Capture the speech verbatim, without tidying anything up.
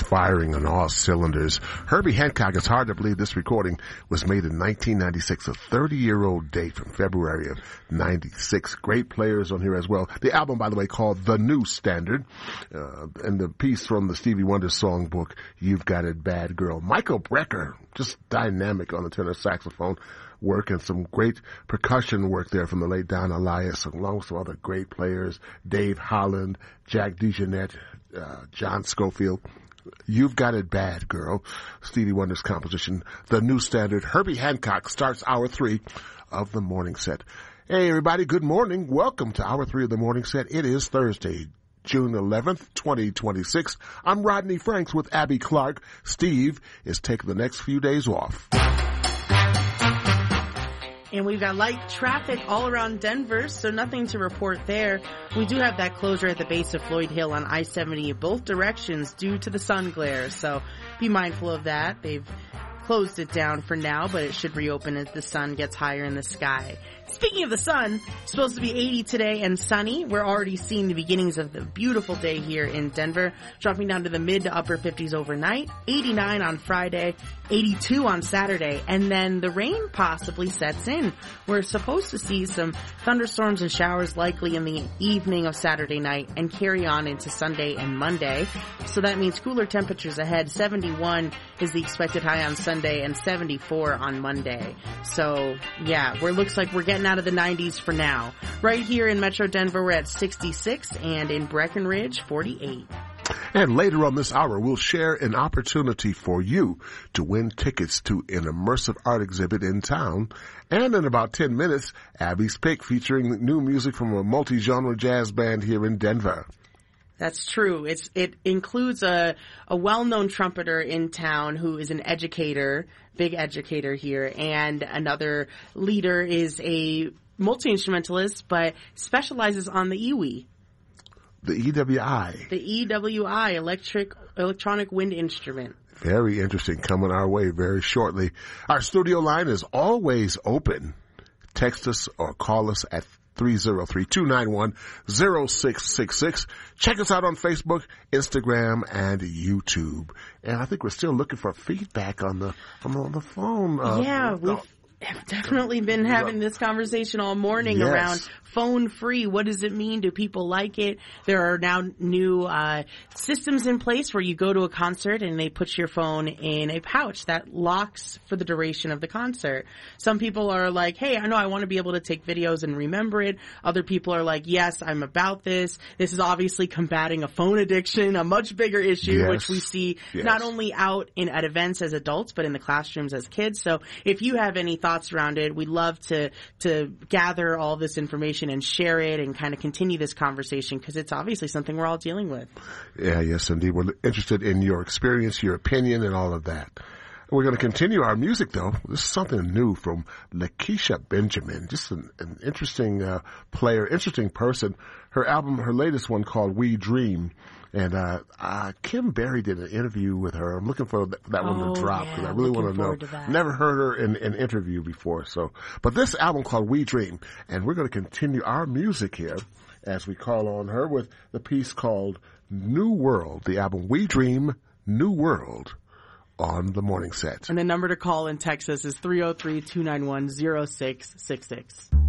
firing on all cylinders. Herbie Hancock, it's hard to believe this recording was made in nineteen ninety-six, a thirty-year-old date from February of ninety-six. Great players on here as well. The album, by the way, called The New Standard, uh, and the piece from the Stevie Wonder songbook, You've Got It Bad Girl. Michael Brecker, just dynamic on the tenor saxophone work, and some great percussion work there from the late Don Elias, along with some other great players, Dave Holland, Jack DeJohnette, uh, John Scofield. You've Got It Bad Girl, Stevie Wonder's composition, The New Standard. Herbie Hancock starts hour three of the morning set. Hey everybody, good morning. Welcome to hour three of the morning set. It is Thursday, June eleventh, twenty twenty-six. I'm Rodney Franks with Abby Clark. Steve is taking the next few days off. And we've got light traffic all around Denver, so nothing to report there. We do have that closure at the base of Floyd Hill on I seventy in both directions due to the sun glare, so be mindful of that. They've closed it down for now, but it should reopen as the sun gets higher in the sky. Speaking of the sun, it's supposed to be eighty today and sunny. We're already seeing the beginnings of the beautiful day here in Denver, dropping down to the mid to upper fifties overnight, eighty-nine on Friday, eighty-two on Saturday, and then the rain possibly sets in. We're supposed to see some thunderstorms and showers likely in the evening of Saturday night and carry on into Sunday and Monday. So that means cooler temperatures ahead. seventy-one is the expected high on Sunday and seventy-four on Monday. So yeah, we're looks like we're getting out of the nineties for now. Right here in Metro Denver, we're at sixty-six, and in Breckenridge, forty-eight. And later on this hour, we'll share an opportunity for you to win tickets to an immersive art exhibit in town. And in about ten minutes, Abby's Pick, featuring new music from a multi-genre jazz band here in Denver. That's true. It's it includes a a well-known trumpeter in town who is an educator, big educator here, and another leader is a multi-instrumentalist but specializes on the E W I. The E W I. The E W I, electric electronic wind instrument. Very interesting, coming our way very shortly. Our studio line is always open. Text us or call us at three oh three, two nine one, oh six six six. Check us out on Facebook, Instagram, and YouTube. And I think we're still looking for feedback on the on the, on the phone. Uh, yeah, we've have definitely been having this conversation all morning yes. around phone free. What does it mean? Do people like it? There are now new uh systems in place where you go to a concert and they put your phone in a pouch that locks for the duration of the concert. Some people are like, hey, I know I want to be able to take videos and remember it. Other people are like, yes, I'm about this. This is obviously combating a phone addiction, a much bigger issue, yes. which we see yes. not only out in at events as adults, but in the classrooms as kids. So if you have any thoughts around it, we'd love to to gather all this information and share it and kind of continue this conversation, because it's obviously something we're all dealing with. Yeah, yes, indeed. We're interested in your experience, your opinion, and all of that. We're going to continue our music, though. This is something new from Lakeisha Benjamin. Just an, an interesting uh, player, interesting person. Her album, her latest one called We Dream. And uh, uh Kim Berry did an interview with her. I'm looking for that, that one oh, to drop because yeah, I really want to know. To Never heard her in an interview before. So, but this album called We Dream, and we're going to continue our music here as we call on her with the piece called New World. The album We Dream, New World, on the morning set. And the number to call in Texas is three oh three, two nine one, oh six six six.